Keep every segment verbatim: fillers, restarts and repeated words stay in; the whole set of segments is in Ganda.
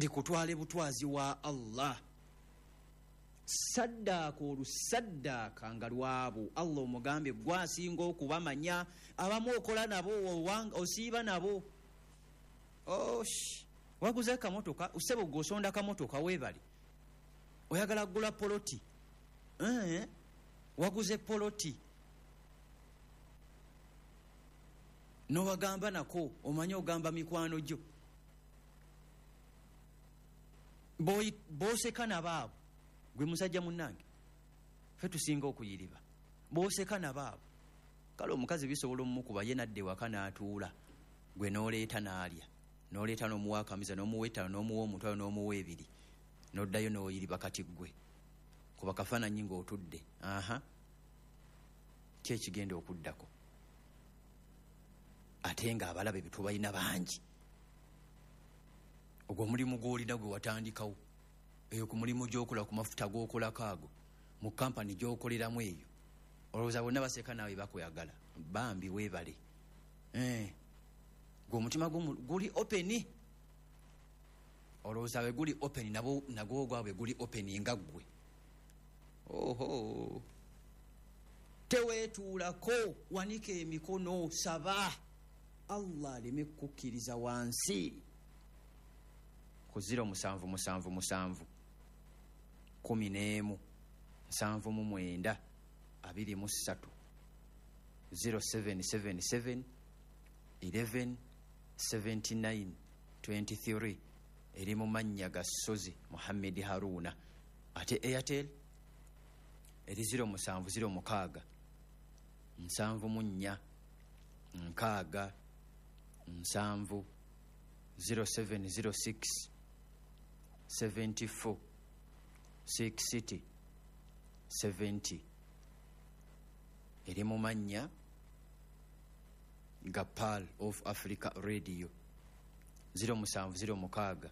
likutwale butwazi wa Allah. Saddaaka olusaddaaka nga lwabo Allah omugambe gwasinga okubamanya, abamu okola nabo osiiba nabo. Osh waguze kamotoka usebo gosonda kamotoka webali oyagala gula poloti eh waguze poloti no wagamba nako omanyi ogamba mikwano gyo boy bose kana babo gwe musajja munnange fe tusinga okuyiriba bose kana babo kale omukazi bisobola omukuba ye nadde wakana atuula gwe noleeta naalya noleeta n'omuwakamiza n'omuweta n'omuwa omutwalo n'omuwa ebiri n'oddayo n'oyiriba kati gwe kuba kafaananyi ng'otudde aha kye kigenda okuddako ate nga abalabe bitubalina bangi ogwo mulimu gw'olina gwe watandikawo eyo ku mulimu gy'okola ku mafuta g'okolako ago mu kampani gy'okoleramu eyo olowooza bonna baseka naawe bakwagala bambi weebale eh gwe omutima guli openi olowooza we guli openi nabo nagwo gwabwe guli openi nga ggwe oho teweetuulako wanika emikono saba Allah aleme kukkiriza wansi ku ziro musanvu musanvu musanvu kumi n'emu nsanvu mu mwenda abiri mu ssatu zero seven seven seven eleven seventy-nine twenty-three eri mu mannya ga Sozi Muhammad Haruna. Ate Airtel eri ziro musanvu ziro mukaaga nsanvu mu nnya nkaaga nsanvu zero seven zero six seventy-four sixty seventy eri mu mannya ga Pearl of Africa Radio ziro musanvu ziro mukaaga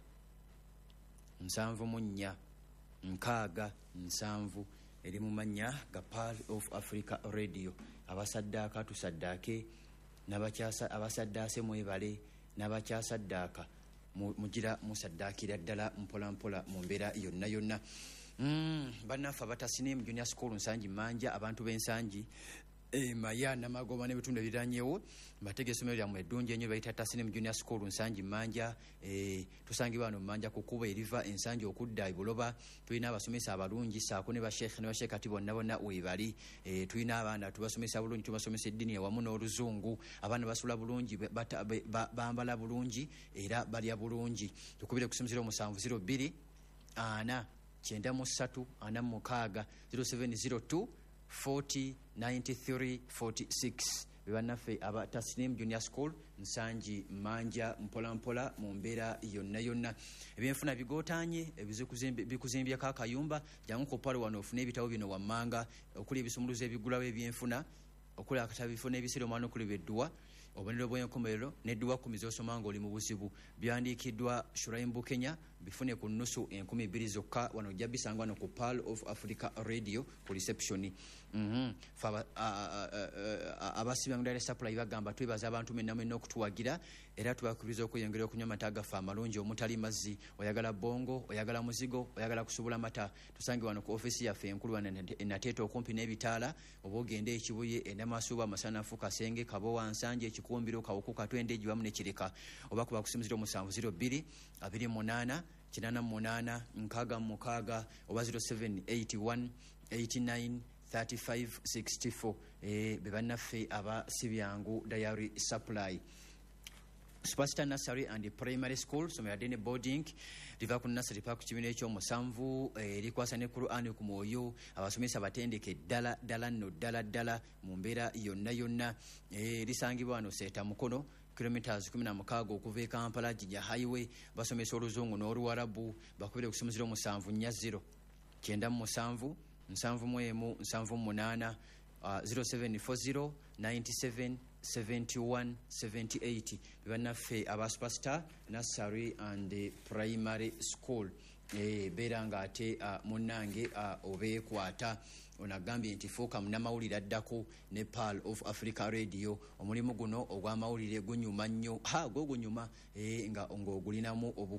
nsanvu mu nnya nkaaga nsanvu eri mu mannya ga Pearl of Africa Radio. Abasaddaaka tusaddaake n'abakyasa abasaddaase mwebale n'abakyasaddaaka mugira musaddaakira ddala mpola mpola mu mbeera yonna yonna. Mm, bannaffe abatasinimu junior school nsangi manja abantu b'ensangi e maya namagoba n'ebitundu ebiranyewo mbatege essomero lyammwe eddungi ennyo bayita Tasinimu Junior School nsangi manja e tusangibwa wano manja ku kuba eriva ensangi okudda ibuloba. Tulina abasomesa abalungi saako ne basheekhe ne basheekhe kati bonna bonna webali e tulina abaana tubasomesa bulungi tubasomesa eddiini awamu n'oluzungu abaana basula bulungi bambala bulungi era balya bulungi. Tukubire ku ssimu zero musanvu zero bbiri ana kyenda mu ssatu ana mu mukaaga zero seven zero two forty ninety-three forty-six. Bannaffe aba Tasnim Junior School nsangi manja mpola mpola mu mbeera yonna yonna. Ebyenfuna bigotanye ebizikuzimbe bikuzimbya ka kayumba jangu ko pale wano ofune ebitabo bino wammanga okuli ebisumuluzo ebigulawo ebyenfuna okuli akatabifuna ebisiro mwana okuli beddwa obonero bw'enkomerero n'edduwa kumi z'osoma ng'oli mu buzibu byandiikiddwa Shuraimbu Kenya bifune ku nnusu enkumi bbiri zokka wano ojja bisanga wano ku Pearl of Africa Radio ku reception. Mhm fa abasiba ngdale supply bagamba twebaza abantu menna menna okutuwagira era tubakubiriza okuyongera okunywa mata gafa amalungi omutali mazzi oyagala bongo oyagala muzigo oyagala kusubula mata tusange wano ku office yaffe enkulu wana enateto okumpi n'ebitaala obogende ekibuye endamasuba masanafu kasenge kabo wansanje kumbiro kawukuka twende jiwamu ne kireka obakuba kusimuziro musanvu zero bbiri abiri munana kinana munana nkaga mukaga oba zero seven eight one eight nine thirty-five sixty-four eh bebannaffe aba sibyangu diary supply. Superstar Nursery and Primary School somera dene boarding liva ku nursery park kibine ekyo musanvu erikwasa ne Qur'an ku moyo abasomesa batendeke dala dala no dala dala mu mbeera yonna yonna eh lisangibwa wano Seta Mukono kilometers kumi na mukaaga okuva e Kampala Jinja Highway basomesa oluzungu n'oluwarabu bakubire kusomezero musanvu nnya zero kyenda musanvu nsanvu mwemu nsanvu munana uh, zero seven four zero nine seven seventy-one seventy-eight. Bannaffe aba Superstar Nursery and Primary School eh beranga ate uh, munange uh, obeekwata onagambye nti fuuka munamawulire addako ne Pearl of Africa Radio omulimu guno ogw'amawulire gunyuma nnyo ha gwo gunyuma eh nga ng'ogulinamu